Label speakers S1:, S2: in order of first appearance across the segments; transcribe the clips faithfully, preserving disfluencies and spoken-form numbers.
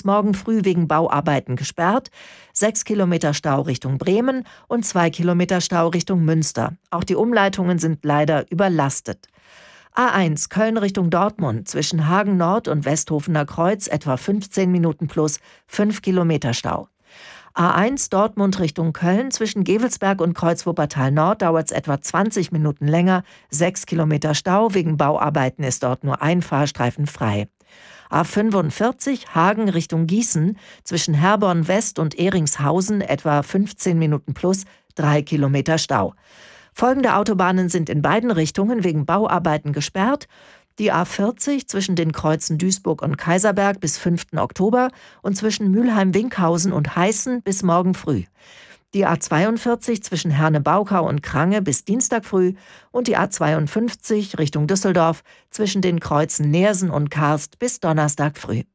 S1: bis morgen früh wegen Bauarbeiten gesperrt. Sechs Kilometer Stau Richtung Bremen und zwei Kilometer Stau Richtung Münster. Auch die Umleitungen sind leider überlastet. A eins Köln Richtung Dortmund zwischen Hagen Nord und Westhofener Kreuz etwa fünfzehn Minuten plus fünf Kilometer Stau. A eins Dortmund Richtung Köln zwischen Gevelsberg und Kreuz-Wuppertal Nord dauert es etwa zwanzig Minuten länger, sechs Kilometer Stau, wegen Bauarbeiten ist dort nur ein Fahrstreifen frei. A fünfundvierzig Hagen Richtung Gießen zwischen Herborn West und Ehringshausen etwa fünfzehn Minuten plus drei Kilometer Stau. Folgende Autobahnen sind in beiden Richtungen wegen Bauarbeiten gesperrt. Die A vierzig zwischen den Kreuzen Duisburg und Kaiserberg bis fünften Oktober und zwischen Mülheim-Winkhausen und Heißen bis morgen früh. Die A zweiundvierzig zwischen Herne-Baukau und Krange bis Dienstag früh und die A zweiundfünfzig Richtung Düsseldorf zwischen den Kreuzen Neersen und Karst bis Donnerstag früh.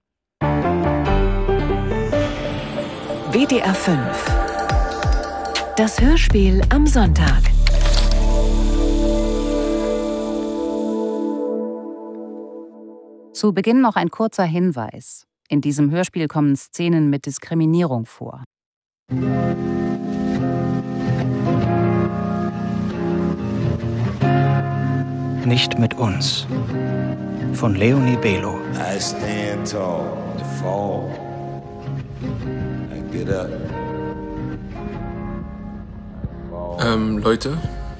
S2: W D R fünf. Das Hörspiel am Sonntag.
S3: Zu Beginn noch ein kurzer Hinweis. In diesem Hörspiel kommen Szenen mit Diskriminierung vor.
S4: Nicht mit uns. Von Leonie Belo.
S5: I stand tall to fall. I get up.
S6: Ähm, Leute?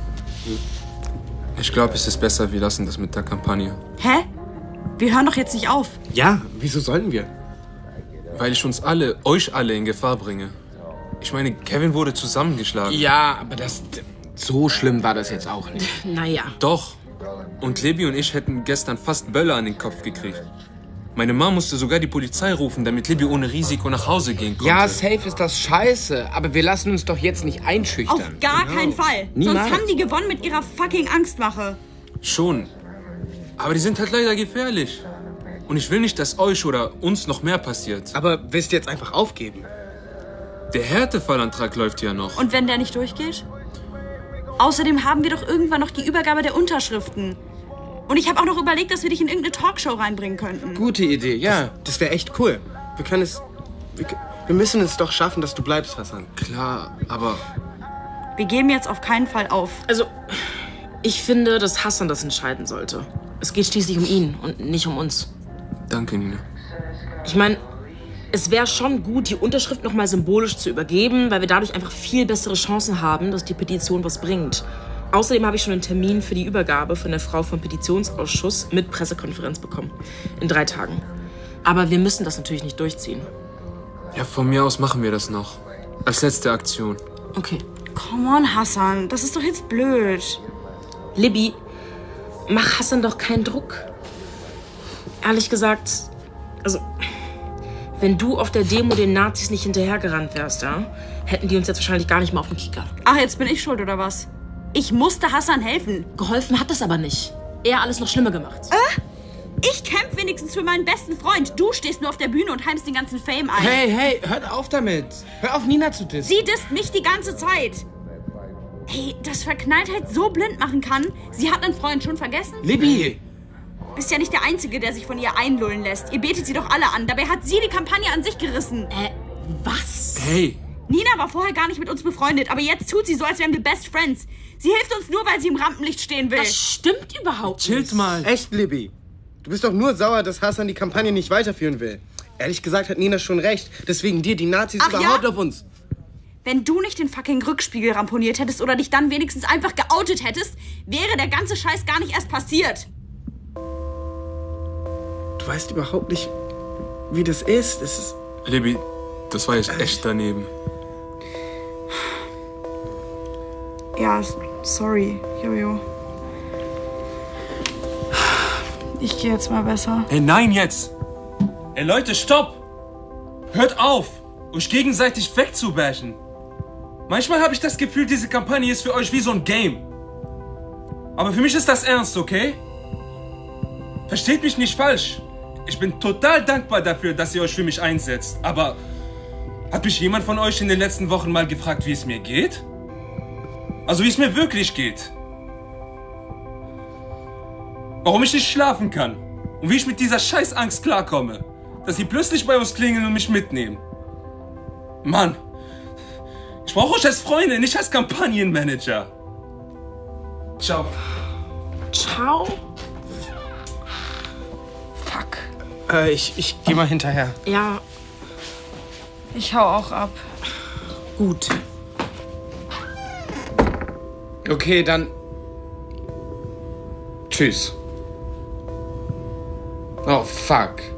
S6: Ich glaube, es ist besser, wir lassen das mit der Kampagne.
S7: Hä? Wir hören doch jetzt nicht auf.
S8: Ja, wieso sollten wir?
S6: Weil ich uns alle, euch alle in Gefahr bringe. Ich meine, Kevin wurde zusammengeschlagen.
S8: Ja, aber das... So schlimm war das jetzt auch nicht.
S7: Naja.
S6: Doch. Und Libby und ich hätten gestern fast Böller an den Kopf gekriegt. Meine Mama musste sogar die Polizei rufen, damit Libby ohne Risiko nach Hause gehen konnte.
S8: Ja, safe ist das scheiße, aber wir lassen uns doch jetzt nicht einschüchtern.
S7: Auf gar
S8: genau.
S7: keinen Fall.
S8: Niemals.
S7: Sonst haben die gewonnen mit ihrer fucking Angstmache.
S6: Schon. Aber die sind halt leider gefährlich. Und ich will nicht, dass euch oder uns noch mehr passiert.
S8: Aber willst du jetzt einfach aufgeben?
S6: Der Härtefallantrag läuft ja noch.
S7: Und wenn der nicht durchgeht? Außerdem haben wir doch irgendwann noch die Übergabe der Unterschriften. Und ich habe auch noch überlegt, dass wir dich in irgendeine Talkshow reinbringen könnten.
S8: Gute Idee, ja. Das, das wäre echt cool. Wir können es... Wir, wir müssen es doch schaffen, dass du bleibst, Hassan.
S6: Klar, aber...
S7: Wir geben jetzt auf keinen Fall auf.
S9: Also, ich finde, dass Hassan das entscheiden sollte. Es geht schließlich um ihn und nicht um uns.
S6: Danke, Nina.
S9: Ich meine, es wäre schon gut, die Unterschrift noch mal symbolisch zu übergeben, weil wir dadurch einfach viel bessere Chancen haben, dass die Petition was bringt. Außerdem habe ich schon einen Termin für die Übergabe von der Frau vom Petitionsausschuss mit Pressekonferenz bekommen. In drei Tagen. Aber wir müssen das natürlich nicht durchziehen.
S6: Ja, von mir aus machen wir das noch. Als letzte Aktion.
S9: Okay.
S7: Come on, Hassan. Das ist doch jetzt blöd.
S9: Libby, mach Hassan doch keinen Druck. Ehrlich gesagt, also, wenn du auf der Demo den Nazis nicht hinterhergerannt wärst, ja, hätten die uns jetzt wahrscheinlich gar nicht mal auf dem Kicker.
S7: Ach, jetzt bin ich schuld, oder was? Ich musste Hassan helfen.
S9: Geholfen hat das aber nicht. Eher alles noch schlimmer gemacht.
S7: Äh? Ich kämpfe wenigstens für meinen besten Freund. Du stehst nur auf der Bühne und heimst den ganzen Fame ein.
S8: Hey, hey, hört auf damit. Hör auf, Nina zu dissen.
S7: Sie disst mich die ganze Zeit. Hey, dass Verknalltheit so blind machen kann. Sie hat einen Freund schon vergessen?
S8: Libby!
S7: Bist ja nicht der Einzige, der sich von ihr einlullen lässt. Ihr betet sie doch alle an. Dabei hat sie die Kampagne an sich gerissen.
S9: Äh, was?
S6: Hey!
S7: Nina war vorher gar nicht mit uns befreundet, aber jetzt tut sie so, als wären wir Best Friends. Sie hilft uns nur, weil sie im Rampenlicht stehen will.
S9: Das stimmt überhaupt
S6: Chillt
S9: nicht.
S6: mal.
S8: Echt, Libby? Du bist doch nur sauer, dass Hassan die Kampagne nicht weiterführen will. Ehrlich gesagt hat Nina schon recht. Deswegen dir die Nazis
S7: Ach
S8: überhaupt
S7: ja?
S8: auf uns.
S7: Wenn du nicht den fucking Rückspiegel ramponiert hättest oder dich dann wenigstens einfach geoutet hättest, wäre der ganze Scheiß gar nicht erst passiert.
S8: Du weißt überhaupt nicht, wie das ist. Es ist...
S6: Libby, das war jetzt echt daneben.
S7: Ja, sorry, Jojo. Ich gehe jetzt mal besser.
S6: Hey, nein, jetzt! Ey, Leute, stopp! Hört auf, euch gegenseitig wegzubashen. Manchmal habe ich das Gefühl, diese Kampagne ist für euch wie so ein Game. Aber für mich ist das ernst, okay? Versteht mich nicht falsch. Ich bin total dankbar dafür, dass ihr euch für mich einsetzt. Aber hat mich jemand von euch in den letzten Wochen mal gefragt, wie es mir geht? Also wie es mir wirklich geht. Warum ich nicht schlafen kann. Und wie ich mit dieser Scheißangst klarkomme. dass sie plötzlich bei uns klingeln und mich mitnehmen. Mann, ich brauche euch als Freunde, nicht als Kampagnenmanager. Ciao.
S9: Ciao?
S8: Fuck. Äh, ich, ich geh mal hinterher.
S9: Ja.
S7: Ich hau auch ab.
S9: Gut.
S8: Okay, dann... Tschüss. Oh, fuck.